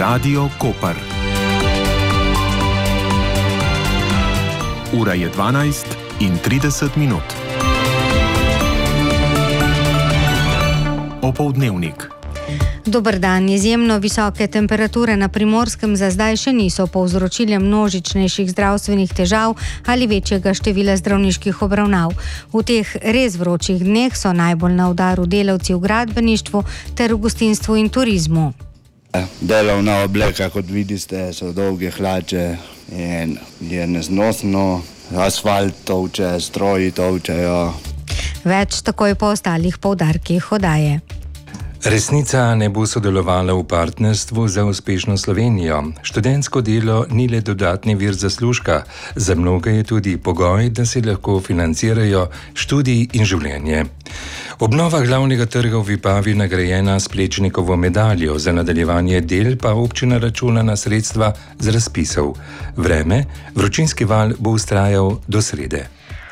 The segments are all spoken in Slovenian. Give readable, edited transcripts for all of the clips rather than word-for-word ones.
Radio Koper. Ura je 12:30. Opoldnevnik. Dober dan. Izjemno visoke temperature na Primorskem za zdaj še niso povzročile množičnejših zdravstvenih težav ali večjega števila zdravniških obravnav. V teh res vročih dneh so najbolj na udaru delavci v gradbeništvu ter v gostinstvu in turizmu. Delovna obleka, kot vidite, so dolge hlače in je neznosno. Asfalt tolče, stroji tolčejo. Več takoj po ostalih poudarkih oddaje. Resnica ne bo sodelovala v partnerstvu za uspešno Slovenijo. Študentsko delo ni le dodatni vir zaslužka, za mnoge je tudi pogoj, da si lahko financirajo študij in življenje. Obnova glavnega trga v Vipavi nagrajena s Plečnikovo medaljo, za nadaljevanje del pa občina računa na sredstva z razpisov. Vreme, vročinski val bo vztrajal do srede.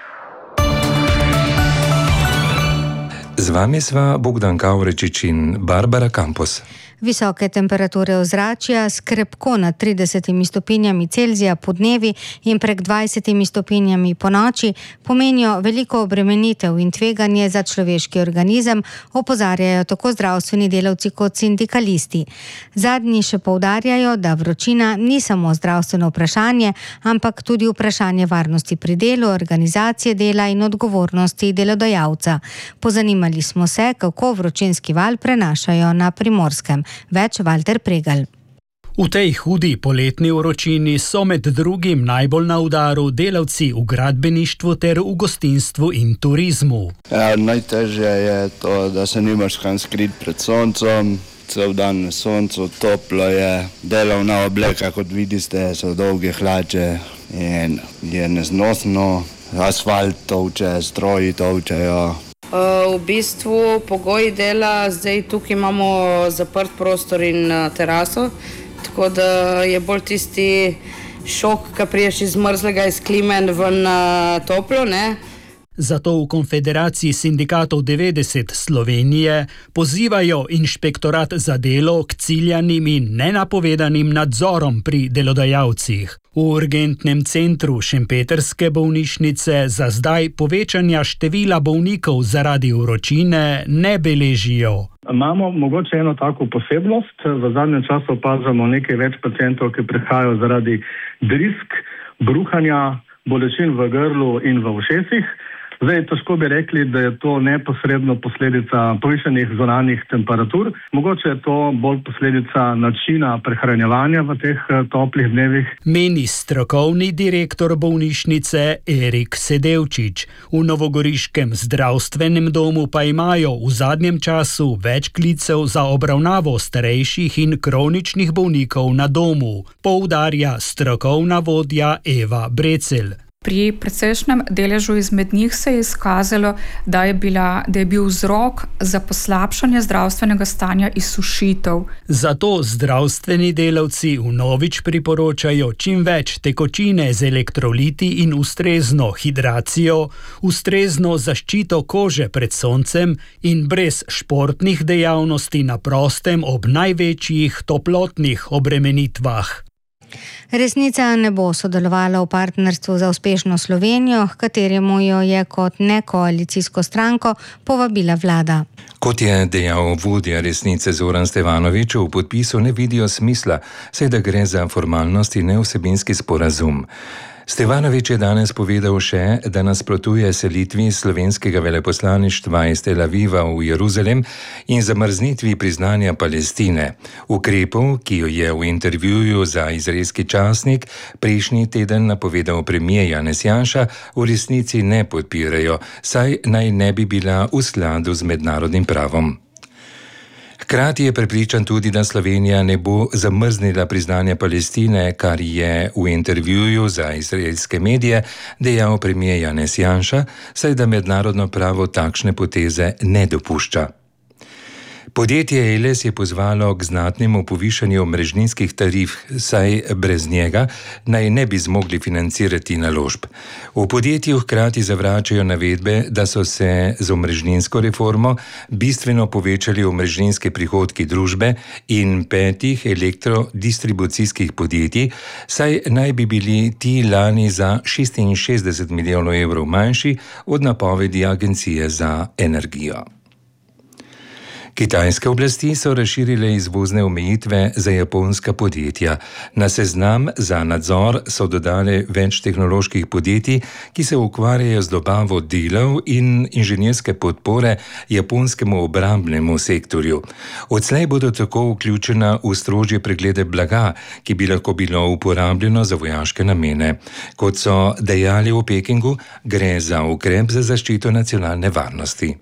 Z vami sva Bogdan Kavrečič in Barbara Campos. Visoke temperature ozračja s krepko nad 30 stopinjami Celzija po dnevi in prek 20 stopinjami po noči pomenijo veliko obremenitev in tveganje za človeški organizem, opozarjajo tako zdravstveni delavci kot sindikalisti. Zadnji še poudarjajo, da vročina ni samo zdravstveno vprašanje, ampak tudi vprašanje varnosti pri delu, organizacije dela in odgovornosti delodajalca. Pozanimali smo se, kako vročinski val prenašajo na Primorskem. Več Valter Pregelj. V tej hudi poletni vročini so med drugim najbolj na udaru delavci v gradbeništvu ter v gostinstvu in turizmu. Najtežje je to, da se nimaš kam skriti pred soncem, cel dan na soncu, toplo je, delovna obleka, kot vidite, so dolge hlače in je neznosno, asfalt tolče, stroji tolčejo. V bistvu pogoji dela, zdaj tukaj imamo zaprt prostor in teraso, tako da je bolj tisti šok, ko priješ iz mrzlega, iz klime ven toplo, ne? Zato v Konfederaciji sindikatov 90 Slovenije pozivajo inšpektorat za delo k ciljanim in nenapovedanim nadzorom pri delodajalcih. V urgentnem centru Šempetrske bolnišnice za zdaj povečanja števila bolnikov zaradi vročine ne beležijo. Imamo mogoče eno tako posebnost. V zadnjem času opazujemo nekaj več pacientov, ki prihajajo zaradi drisk, bruhanja, bolečin v grlu in v ušesih. Zdaj, težko bi rekli, da je to neposredno posledica povišenih zunanjih temperatur. Mogoče je to bolj posledica načina prehranjevanja v teh toplih dnevih. Meni strokovni direktor bolnišnice Erik Sedevčič. V novogoriškem zdravstvenem domu pa imajo v zadnjem času več klicev za obravnavo starejših in kroničnih bolnikov na domu, poudarja strokovna vodja Eva Brecelj. Pri precejšnjem deležu izmed njih se je izkazalo, da je bil vzrok za poslabšanje zdravstvenega stanja izsušitev. Zato zdravstveni delavci vnovič priporočajo čim več tekočine z elektroliti in ustrezno hidracijo, ustrezno zaščito kože pred soncem in brez športnih dejavnosti na prostem ob največjih toplotnih obremenitvah. Resnica ne bo sodelovala v partnerstvu za uspešno Slovenijo, h kateremu jo je kot nekoalicijsko stranko povabila vlada. Kot je dejal vodja Resnice Zoran Stevanovič, v podpisu ne vidijo smisla, saj da gre za formalnost in nevsebinski sporazum. Stevanovič je danes povedal še, da nasprotuje selitvi slovenskega veleposlaništva iz Tel Aviva v Jeruzalem in zamrznitvi priznanja Palestine. Ukrepov, ki jo je v intervjuju za izraelski časnik prejšnji teden napovedal premier Janez Janša, v resnici ne podpirajo, saj naj ne bi bila v skladu z mednarodnim pravom. Hkrati je prepričan tudi, da Slovenija ne bo zamrznila priznanja Palestine, kar je v intervjuju za izraelske medije dejal premier Janez Janša, saj da mednarodno pravo takšne poteze ne dopušča. Podjetje Eles je pozvalo k znatnemu povišanju omrežninskih tarif, saj brez njega naj ne bi zmogli financirati naložb. V podjetju hkrati zavračajo navedbe, da so se z omrežninsko reformo bistveno povečali omrežninski prihodki družbe in 5 elektrodistribucijskih podjetij, saj naj bi bili ti lani za 66 milijonov evrov manjši od napovedi Agencije za energijo. Kitajske oblasti so razširile izvozne omejitve za japonska podjetja. Na seznam za nadzor so dodali več tehnoloških podjetij, ki se ukvarjajo z dobavo delov in inženirske podpore japonskemu obrambnemu sektorju. Odslej bodo tako vključena v strožje preglede blaga, ki bi lahko bilo uporabljeno za vojaške namene. Kot so dejali v Pekingu, gre za ukrep za zaščito nacionalne varnosti.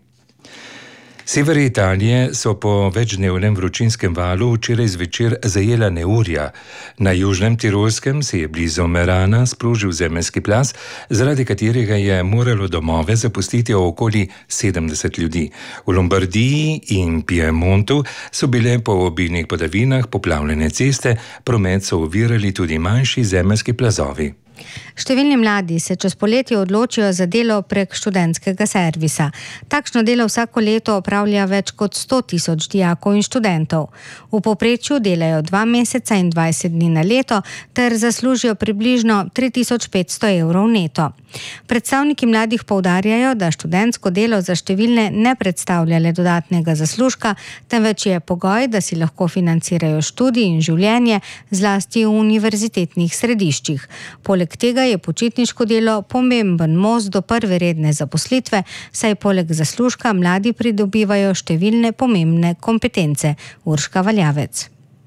Sever Italije so po večdnevnem vročinskem valu včeraj zvečer zajela neurja. Na južnem Tirolskem se je blizu Merana sprožil zemeljski plaz, zaradi katerega je moralo domove zapustiti okoli 70 ljudi. V Lombardiji in Piemontu so bile po obilnih padavinah poplavljene ceste, promet so ovirali tudi manjši zemeljski plazovi. Številni mladi se čez poletje odločijo za delo prek študentskega servisa. Takšno delo vsako leto opravlja več kot 100.000 dijakov in študentov. V povprečju delajo 2 meseca in 20 dni na leto ter zaslužijo približno 3.500 evrov neto. Predstavniki mladih poudarjajo, da študentsko delo za številne ne predstavlja le dodatnega zaslužka, temveč je pogoj, da si lahko financirajo študij in življenje, zlasti v univerzitetnih središčih. Poleg tega je počitniško delo pomemben most do prve redne zaposlitve, saj poleg zaslužka mladi pridobivajo številne pomembne kompetence. Urška Valjavec.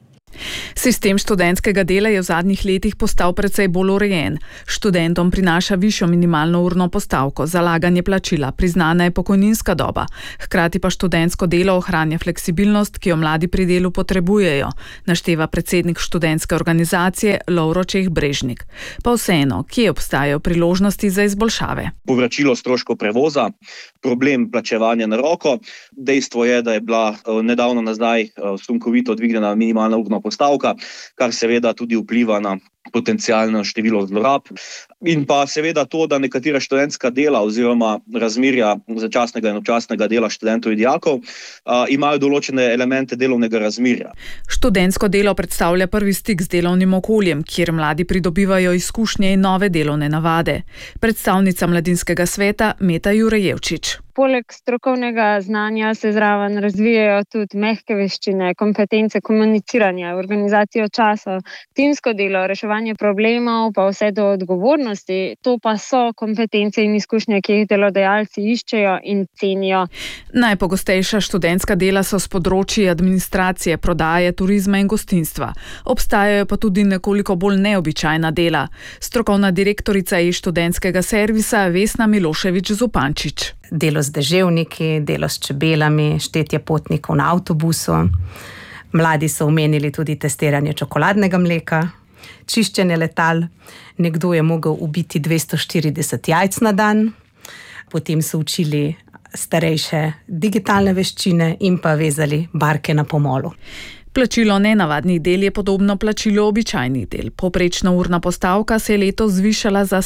Sistem študentskega dela je v zadnjih letih postal precej bolj urejen. Študentom prinaša višjo minimalno urno postavko, zalaganje plačila, priznana je pokojninska doba. Hkrati pa študentsko delo ohranja fleksibilnost, ki jo mladi pri delu potrebujejo, našteva predsednik študentske organizacije Lovro Čeh-Brežnik. Pa vseeno, kje obstajajo priložnosti za izboljšave? Povračilo stroškov prevoza, problem plačevanja na roko. Dejstvo je, da je bila nedavno nazaj sunkovito dvignjena minimalna urna postavka, kar seveda tudi vpliva na potencialno število zlorab. In pa seveda to, da nekatera študentska dela oziroma razmerja začasnega in občasnega dela študentov in dijakov imajo določene elemente delovnega razmerja. Študentsko delo predstavlja prvi stik z delovnim okoljem, kjer mladi pridobivajo izkušnje in nove delovne navade. Predstavnica Mladinskega sveta Meta Jurejevčič. Poleg strokovnega znanja se zraven razvijajo tudi mehke veščine, kompetence komuniciranja, organizacijo časa, timsko delo, reševanje problemov, pa vse do odgovornosti. To pa so kompetence in izkušnje, ki jih delodajalci iščejo in cenijo. Najpogostejša študentska dela so s področji administracije, prodaje, turizma in gostinstva. Obstajajo pa tudi nekoliko bolj neobičajna dela. Strokovna direktorica iz študentskega servisa Vesna Milošević-Zupančič. Delo z deževniki, delo s čebelami, štetje potnikov na avtobusu. Mladi so omenili tudi testiranje čokoladnega mleka, čiščenje letal. Nekdo je mogel ubiti 240 jajc na dan. Potem so učili starejše digitalne veščine in pa vezali barke na pomolu. Plačilo nenavadnih del je podobno plačilu običajnih del. Povprečna urna postavka se je letos zvišala za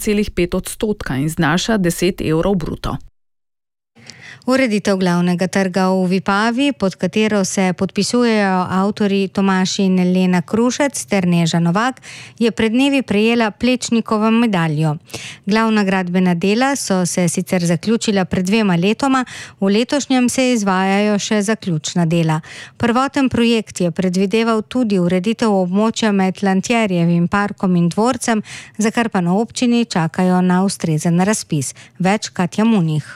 7,5% in znaša 10 evrov bruto. Ureditev glavnega trga v Vipavi, pod katero se podpisujejo avtorji Tomaž in Elena Krušec ter Neža Novak, je pred dnevi prejela Plečnikovo medaljo. Glavna gradbena dela so se sicer zaključila pred 2 letoma, v letošnjem se izvajajo še zaključna dela. Prvoten projekt je predvideval tudi ureditev območja med Lantjerjevim parkom in dvorcem, za kar pa na občini čakajo na ustrezen razpis. Več Katja Munih.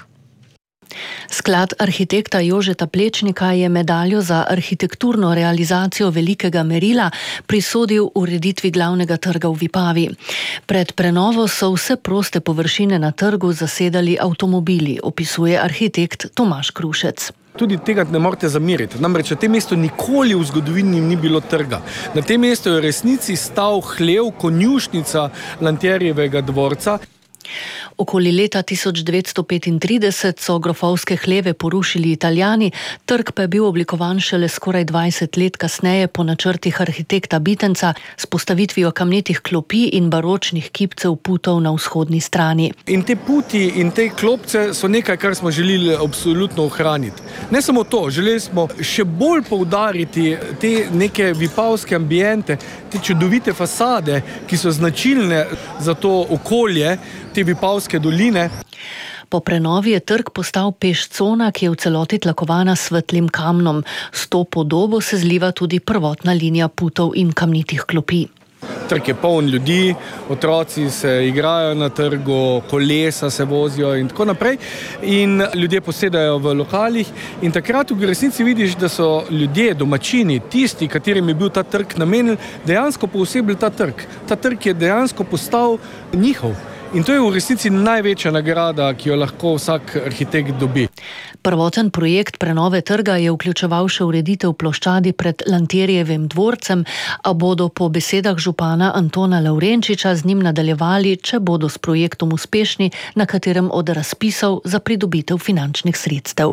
Sklad arhitekta Jožeta Plečnika je medaljo za arhitekturno realizacijo velikega merila prisodil ureditvi glavnega trga v Vipavi. Pred prenovo so vse proste površine na trgu zasedali avtomobili, opisuje arhitekt Tomaž Krušec. Tudi tega ne morete zameriti. Namreč na tem mestu nikoli v zgodovini ni bilo trga. Na tem mestu je v resnici stal hlev, konjušnica Lantjerjevega dvorca. Okoli leta 1935 so grofovske hleve porušili Italijani, trg pa je bil oblikovan šele skoraj 20 let kasneje po načrtih arhitekta Bitenca s postavitvijo kamnitih klopi in baročnih kipcev putov na vzhodni strani. In te puti in te klopce so nekaj, kar smo želeli absolutno ohraniti. Ne samo to, želeli smo še bolj poudariti te neke vipavske ambijente, te čudovite fasade, ki so značilne za to okolje, te Vipavske doline. Po prenovi je trg postal pešcona, ki je v celoti tlakovana s svetlim kamnom. S to podobo se zliva tudi prvotna linija putov in kamnitih klopi. Trg je poln ljudi, otroci se igrajo na trgu, kolesa se vozijo in tako naprej. In ljudje posedajo v lokalih in takrat v resnici vidiš, da so ljudje, domačini, tisti, katerim je bil ta trg namenjen, dejansko poosebili ta trg. Ta trg je dejansko postal njihov. In to je v resnici največja nagrada, ki jo lahko vsak arhitekt dobi. Prvoten projekt prenove trga je vključeval še ureditev ploščadi pred Lanterjevim dvorcem, a bodo po besedah župana Antona Lavrenčiča z njim nadaljevali, če bodo s projektom uspešni, na katerem od razpisov za pridobitev finančnih sredstev.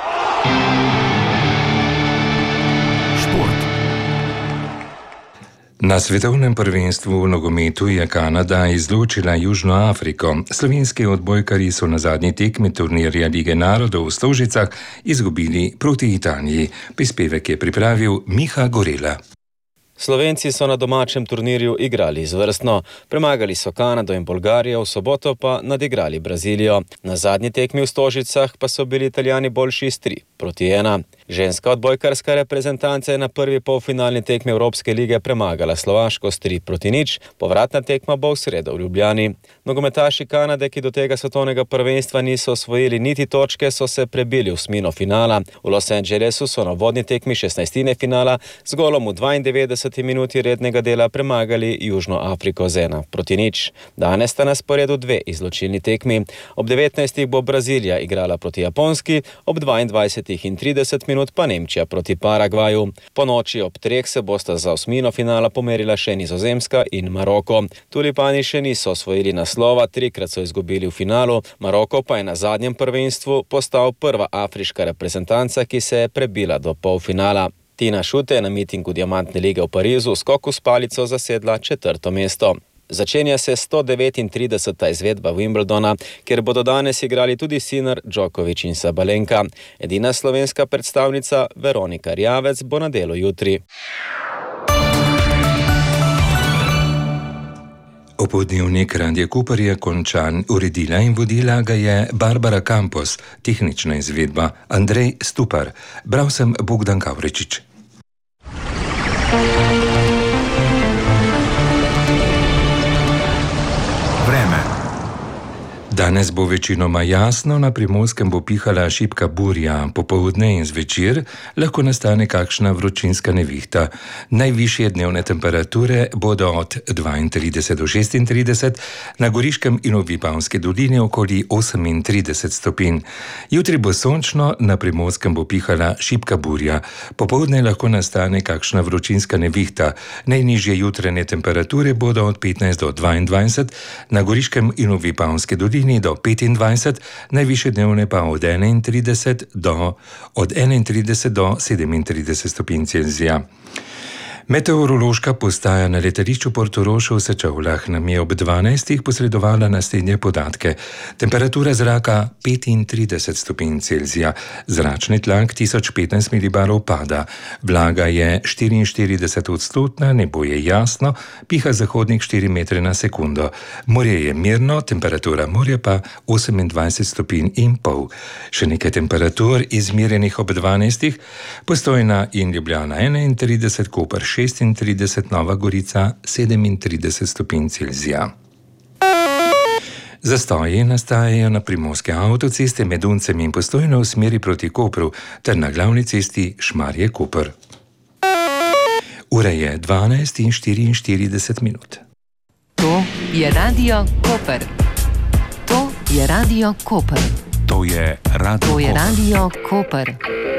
Na svetovnem prvenstvu v nogometu je Kanada izločila Južno Afriko. Slovenski odbojkarji so na zadnji tekmi turnirja Lige narodov v Stožicah izgubili proti Italiji. Prispevek je pripravil Miha Gorela. Slovenci so na domačem turnirju igrali izvrstno. Premagali so Kanado in Bolgarijo, v soboto pa nadigrali Brazilijo. Na zadnji tekmi v Stožicah pa so bili Italijani boljši s 3-1. Ženska odbojkarska reprezentanca je na prvi polfinalni tekmi Evropske lige premagala Slovaško s 3-0. Povratna tekma bo v sredo v Ljubljani. Nogometaši Kanade, ki do tega svetovnega prvenstva niso osvojili niti točke, so se prebili v osmino finala. V Los Angelesu so na vodni tekmi 16. finala z golom v 92. minuti rednega dela premagali Južno Afriko z 1-0. Danes sta na sporedu dve izločilni tekmi. Ob 19. bo Brazilija igrala proti Japonski, ob 22. in 30 minut pa Nemčija proti Paragvaju. Po noči ob 3 se bosta za osmino finala pomerila še Nizozemska in Maroko. Tulipani še niso osvojili naslova, 3-krat so izgubili v finalu. Maroko pa je na zadnjem prvenstvu postal prva afriška reprezentanca, ki se je prebila do polfinala. Tina Šute je na mitingu Diamantne lige v Parizu v skoku s palico zasedla 4. mesto. Začenja se 139. izvedba Wimbledona, kjer bodo danes igrali tudi Sinner, Djokovic in Sabalenka. Edina slovenska predstavnica Veronika Rjavec bo na delu jutri. Opoldnevnik Radia Koper je končan. Uredila in vodila ga je Barbara Campos, tehnična izvedba Andrej Stupar. Bral sem Bogdan Kavrečič. Vreme. Danes bo večinoma jasno, na Primorskem bo pihala šibka burja, popoldne in zvečer lahko nastane kakšna vročinska nevihta. Najvišje dnevne temperature bodo od 32 do 36, na Goriškem in v Vipavski dolini okoli 38 stopinj. Jutri bo sončno, na Primorskem bo pihala šibka burja, popoldne lahko nastane kakšna vročinska nevihta. Najnižje jutranje temperature bodo od 15 do 22, na Goriškem in v Vipavski dolini do 25, najvišje dnevne pa od 31 do 37 stopinj Celzija. Meteorološka postaja na letališču Portorožu v Sečovljah nam je ob 12. posredovala naslednje podatke. Temperatura zraka 35 stopinj Celzija, zračni tlak 1015 milibarov pada, vlaga je 44%, nebo je jasno, piha zahodnik 4 metre na sekundo. Morje je mirno, temperatura morja pa 28 stopinj in pol. Še nekaj temperatur izmerjenih ob 12. Postojna in Ljubljana 31, Koper 36, Nova Gorica 37 stopinj Celzija. Zastoji nastajajo na primorske avtoceste med Uncem in Postojno v smeri proti Kopru ter na glavni cesti Šmarje-Koper. Ura je 12:44 minut. To je Radio Koper. To je Radio Koper. To je Radio Koper. To je Radio Koper.